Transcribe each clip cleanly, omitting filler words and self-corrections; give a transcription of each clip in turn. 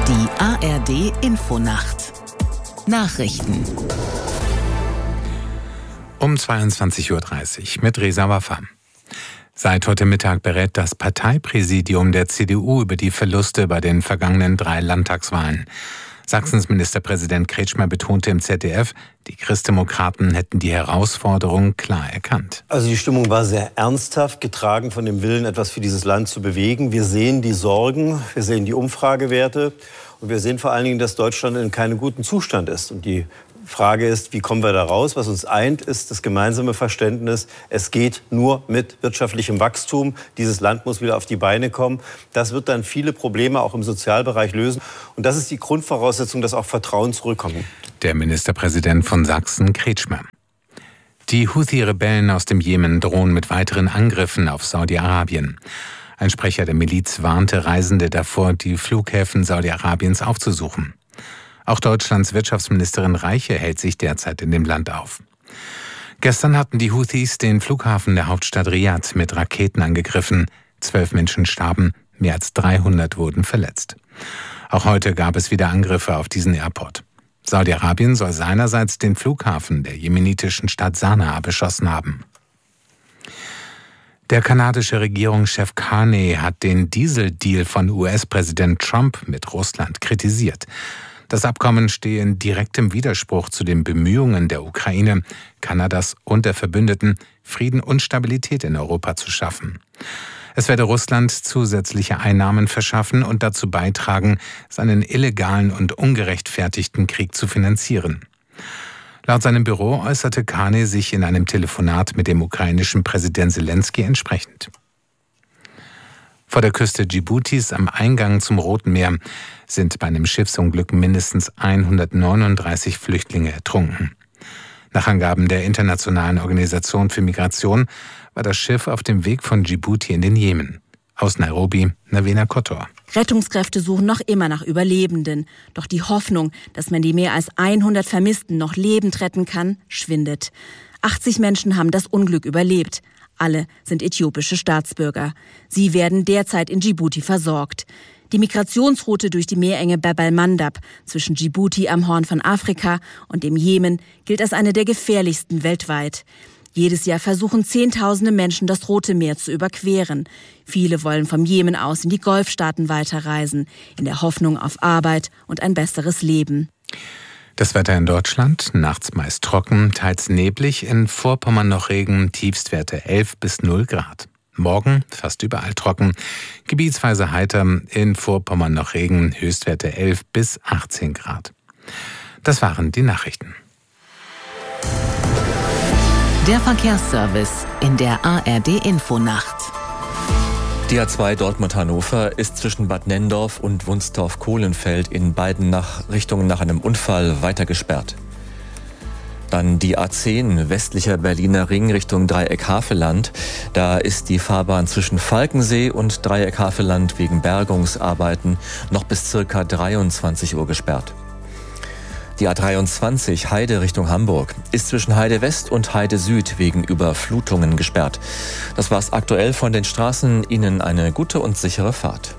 Die ARD Infonacht. Nachrichten. Um 22:30 Uhr mit Reza Waffa. Seit heute Mittag berät das Parteipräsidium der CDU über die Verluste bei den vergangenen 3 Landtagswahlen. Sachsens Ministerpräsident Kretschmer betonte im ZDF, die Christdemokraten hätten die Herausforderung klar erkannt. Also die Stimmung war sehr ernsthaft, getragen von dem Willen, etwas für dieses Land zu bewegen. Wir sehen die Sorgen, wir sehen die Umfragewerte und wir sehen vor allen Dingen, dass Deutschland in keinem guten Zustand ist. Und die Frage ist, wie kommen wir da raus? Was uns eint, ist das gemeinsame Verständnis, es geht nur mit wirtschaftlichem Wachstum. Dieses Land muss wieder auf die Beine kommen. Das wird dann viele Probleme auch im Sozialbereich lösen. Und das ist die Grundvoraussetzung, dass auch Vertrauen zurückkommt. Der Ministerpräsident von Sachsen, Kretschmer. Die Houthi-Rebellen aus dem Jemen drohen mit weiteren Angriffen auf Saudi-Arabien. Ein Sprecher der Miliz warnte Reisende davor, die Flughäfen Saudi-Arabiens aufzusuchen. Auch Deutschlands Wirtschaftsministerin Reiche hält sich derzeit in dem Land auf. Gestern hatten die Houthis den Flughafen der Hauptstadt Riad mit Raketen angegriffen. 12 Menschen starben, mehr als 300 wurden verletzt. Auch heute gab es wieder Angriffe auf diesen Airport. Saudi-Arabien soll seinerseits den Flughafen der jemenitischen Stadt Sanaa beschossen haben. Der kanadische Regierungschef Carney hat den Dieseldeal von US-Präsident Trump mit Russland kritisiert. Das Abkommen stehe in direktem Widerspruch zu den Bemühungen der Ukraine, Kanadas und der Verbündeten, Frieden und Stabilität in Europa zu schaffen. Es werde Russland zusätzliche Einnahmen verschaffen und dazu beitragen, seinen illegalen und ungerechtfertigten Krieg zu finanzieren. Laut seinem Büro äußerte Carney sich in einem Telefonat mit dem ukrainischen Präsident Selenskyj entsprechend. Vor der Küste Dschibutis am Eingang zum Roten Meer sind bei einem Schiffsunglück mindestens 139 Flüchtlinge ertrunken. Nach Angaben der Internationalen Organisation für Migration war das Schiff auf dem Weg von Dschibuti in den Jemen. Aus Nairobi, Navena Kotor. Rettungskräfte suchen noch immer nach Überlebenden. Doch die Hoffnung, dass man die mehr als 100 Vermissten noch lebend retten kann, schwindet. 80 Menschen haben das Unglück überlebt. Alle sind äthiopische Staatsbürger. Sie werden derzeit in Dschibuti versorgt. Die Migrationsroute durch die Meerenge Bab el-Mandab zwischen Dschibuti am Horn von Afrika und dem Jemen gilt als eine der gefährlichsten weltweit. Jedes Jahr versuchen Zehntausende Menschen, das Rote Meer zu überqueren. Viele wollen vom Jemen aus in die Golfstaaten weiterreisen, in der Hoffnung auf Arbeit und ein besseres Leben. Das Wetter in Deutschland, nachts meist trocken, teils neblig, in Vorpommern noch Regen, Tiefstwerte 11 bis 0 Grad. Morgen fast überall trocken, gebietsweise heiter, in Vorpommern noch Regen, Höchstwerte 11 bis 18 Grad. Das waren die Nachrichten. Der Verkehrsservice in der ARD Infonacht. Die A2 Dortmund-Hannover ist zwischen Bad Nenndorf und Wunstorf-Kohlenfeld in beiden Richtungen nach einem Unfall weiter gesperrt. Dann die A10 westlicher Berliner Ring Richtung Dreieck-Havelland. Da ist die Fahrbahn zwischen Falkensee und Dreieck-Havelland wegen Bergungsarbeiten noch bis ca. 23 Uhr gesperrt. Die A23 Heide Richtung Hamburg ist zwischen Heide West und Heide Süd wegen Überflutungen gesperrt. Das war's aktuell von den Straßen. Ihnen eine gute und sichere Fahrt.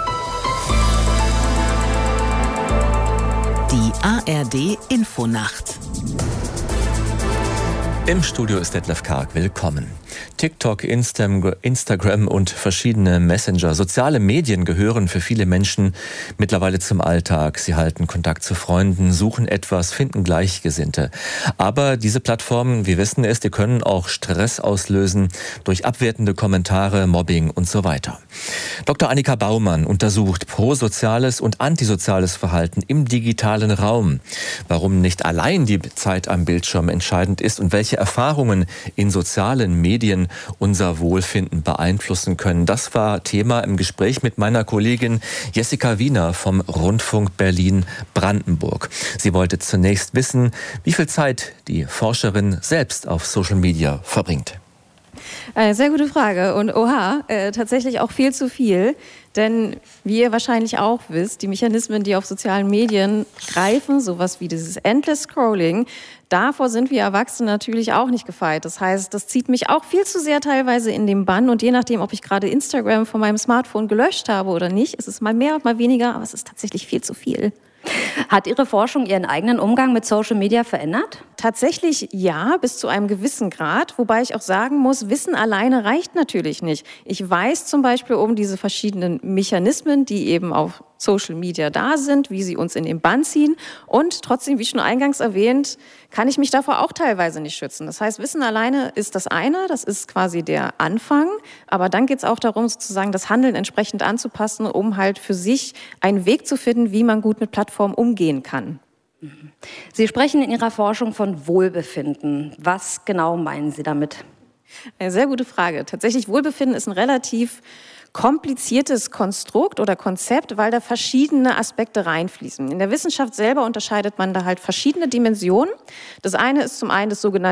Die ARD Infonacht. Im Studio ist Detlef Karg. Willkommen. TikTok, Instagram und verschiedene Messenger. Soziale Medien gehören für viele Menschen mittlerweile zum Alltag. Sie halten Kontakt zu Freunden, suchen etwas, finden Gleichgesinnte. Aber diese Plattformen, wir wissen es, die können auch Stress auslösen durch abwertende Kommentare, Mobbing und so weiter. Dr. Annika Baumann untersucht prosoziales und antisoziales Verhalten im digitalen Raum. Warum nicht allein die Zeit am Bildschirm entscheidend ist und welche Erfahrungen in sozialen Medien unser Wohlfinden beeinflussen können. Das war Thema im Gespräch mit meiner Kollegin Jessica Wiener vom Rundfunk Berlin-Brandenburg. Sie wollte zunächst wissen, wie viel Zeit die Forscherin selbst auf Social Media verbringt. Sehr gute Frage und tatsächlich auch viel zu viel. Denn wie ihr wahrscheinlich auch wisst, die Mechanismen, die auf sozialen Medien greifen, sowas wie dieses Endless Scrolling, davor sind wir Erwachsene natürlich auch nicht gefeit. Das heißt, das zieht mich auch viel zu sehr teilweise in den Bann. Und je nachdem, ob ich gerade Instagram von meinem Smartphone gelöscht habe oder nicht, ist es mal mehr, mal weniger, aber es ist tatsächlich viel zu viel. Hat Ihre Forschung Ihren eigenen Umgang mit Social Media verändert? Tatsächlich ja, bis zu einem gewissen Grad, wobei ich auch sagen muss, Wissen alleine reicht natürlich nicht. Ich weiß zum Beispiel um diese verschiedenen Mechanismen, die eben auf Social Media da sind, wie sie uns in den Bann ziehen. Und trotzdem, wie schon eingangs erwähnt, kann ich mich davor auch teilweise nicht schützen. Das heißt, Wissen alleine ist das eine, das ist quasi der Anfang. Aber dann geht es auch darum, sozusagen das Handeln entsprechend anzupassen, um halt für sich einen Weg zu finden, wie man gut mit Plattformen umgehen kann. Sie sprechen in Ihrer Forschung von Wohlbefinden. Was genau meinen Sie damit? Eine sehr gute Frage. Tatsächlich, Wohlbefinden ist ein relativ kompliziertes Konstrukt oder Konzept, weil da verschiedene Aspekte reinfließen. In der Wissenschaft selber unterscheidet man da halt verschiedene Dimensionen. Das eine ist zum einen das sogenannte